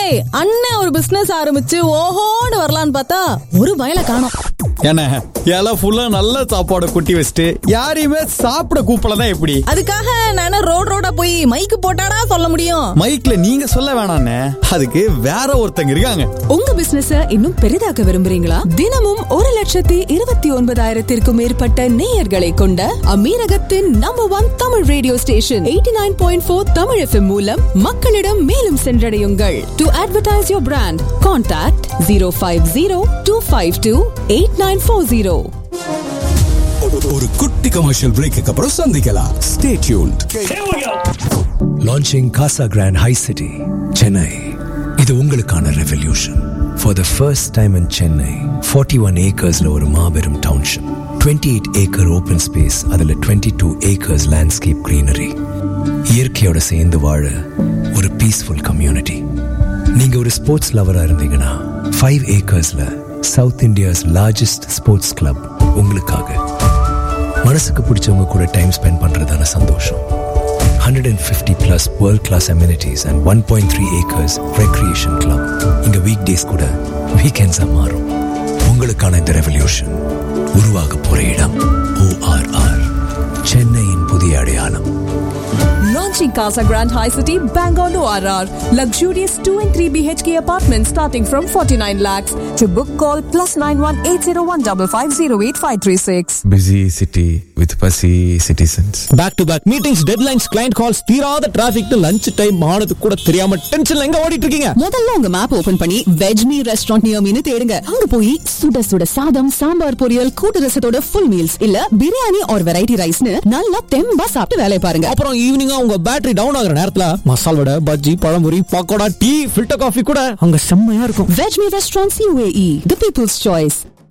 டேய் அண்ணன் ஒரு பிசினஸ் ஆரம்பிச்சு ஓஹோன்னு வரலான்னு பார்த்தா ஒரு பயல காணோம். என்ன இலை ஃபுல்லா நல்ல சாப்பாடு கொட்டி வச்சுட்டு யாரையுமே சாப்பிட கூப்பிடலாம் எப்படி? அதுக்காக நானே ரோடா போய் மைக்கு போட்டாடா சொல்ல முடியும்? மைக்ல நீங்க சொல்ல வேணாண்ணே, அதுக்கு வேற ஒருத்தங்க இருக்காங்க. உங்க பிசினஸ இன்னும் பெரிதாக்க விரும்புறீங்களா? தினமும் 1,29,000 மேற்பட்ட நேயர்களை கொண்ட அமீரகத்தின் number 1 Tamil radio station 89.4 Tamil FM மூலம் மக்களிடம் மேலும் சென்றடையுங்கள். To advertise your brand, contact 050-252-8940. ஒரு குட்டி கமர்ஷியல் பிரேக்கு அப்புறம் சந்திக்கலாம். Stay tuned. Launching Casa Grand High City, Chennai. இது உங்களுக்கான revolution. For the first time in Chennai, 41 acresல ஒரு மாபெரும் டவுன்ஷிப், 28 acre open space, அதுல 22 acres landscape greenery. இயற்கையோட சேர்ந்து வாழ ஒரு பீஸ்ஃபுல் கம்யூனிட்டி. நீங்க ஒரு ஸ்போர்ட்ஸ் லவரா இருந்தீங்கன்னா 5 acresல south India's largest sports club உங்களுக்காக. மனசுக்கு பிடிச்சவங்க கூட டைம் ஸ்பெண்ட் பண்றதான சந்தோஷம். 150+ world class amenities and 1.3 acres recreation club. இங்க வீக் டேஸ் கூட வீக்கெண்ட்ஸ் மாறும். உங்களுக்கான இந்த ரெவல்யூஷன் உருவாக போற இடம் ORR, சென்னையின் புதிய அடையாளம். Launching Casa Grand High City, Bangalore ORR. Luxurious 2 and 3 BHK apartments starting from 49 lakhs. To book, call +91-801-550-8536. Busy city with fussy citizens. Back to back meetings, deadlines, client calls, தீராத traffic, lunch time ஆனது கூட தெரியாம டென்ஷன்ல எங்க ஓடிட்டு இருக்கீங்க? முதல்ல உங்க மேப் ஓபன் பண்ணி வெஜ் மீ ரெஸ்டாரண்ட் நியர் மீனு தேடுங்க. அங்க போய் சுட சுட சாதம், சாம்பார், பொரியல், கூட்டு ரசத்தோட ஃபுல் மீல்ஸ் இல்ல பிரியாணி ஆர் வெரைட்டி ரைஸ்னு நல்லா தெம்பா சாப்பிட்டு வேலைய பாருங்க. அப்புறம் ஈவினிங்கா உங்க பேட்டரி டவுன் ஆகுற நேரத்துல மசால் வடை, bajji, பழமுரி, pakoda, tea, filter coffee கூட அங்க செம்மையா இருக்கும். Veg me restaurant UAE, the people's choice.